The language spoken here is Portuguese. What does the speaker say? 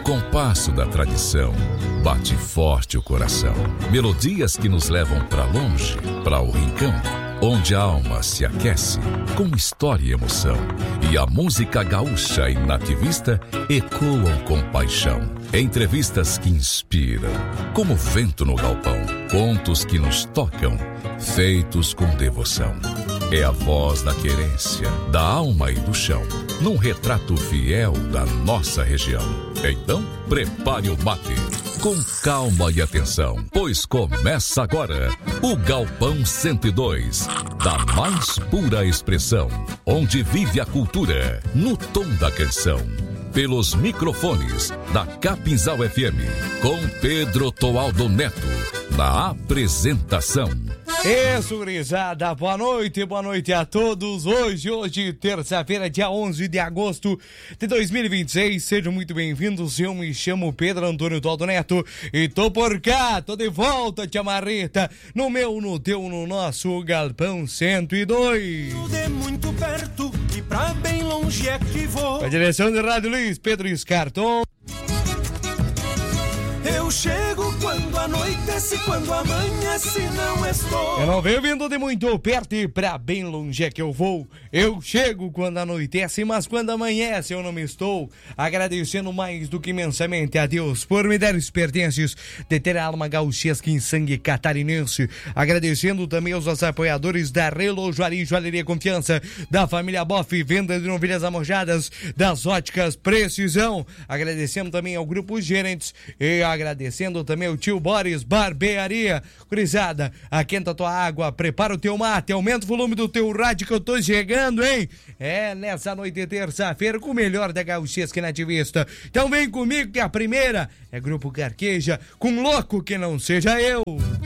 compasso da tradição, bate forte o coração. Melodias que nos levam pra longe, pra o rincão, onde a alma se aquece com história e emoção. E a música gaúcha e nativista ecoam com paixão. Entrevistas que inspiram, como vento no galpão. Contos que nos tocam, feitos com devoção. É a voz da querência, da alma e do chão, num retrato fiel da nossa região. Então, prepare o mate, com calma e atenção, pois começa agora o Galpão 102, da mais pura expressão, onde vive a cultura, no tom da canção. Pelos microfones da Capinzal FM, com Pedro Toaldo Neto, na apresentação. Isso, gurizada, boa noite a todos. Hoje, terça-feira, dia 11 de agosto de 2026. Sejam muito bem-vindos. Eu me chamo Pedro Antônio Toaldo Neto e tô por cá, tô de volta, tia Marreta, no meu, no teu, no nosso Galpão 102. Tudo é muito perto e pra bem longe é que vou. A direção de Rádio Luiz, Pedro Scarton. Eu chego quando anoitece, quando amanhece não estou. Eu não venho vindo de muito perto e pra bem longe é que eu vou. Eu chego quando anoitece, mas quando amanhece eu não me estou. Agradecendo mais do que imensamente a Deus por me dar os pertences de ter a alma gauchesca em sangue catarinense. Agradecendo também aos nossos apoiadores da Relojoaria e Joalheria Confiança, da família Boff, venda de novilhas amojadas, das óticas Precisão. Agradecendo também ao grupo Gerentes e agradecendo também ao tio Boris Barbearia. Gurizada, aquenta tua água, prepara o teu mate, aumenta o volume do teu rádio que eu tô chegando, hein? É, nessa noite de terça-feira, com o melhor da gauchesca nativista. Então vem comigo que a primeira é Grupo Carqueja, com louco que não seja eu.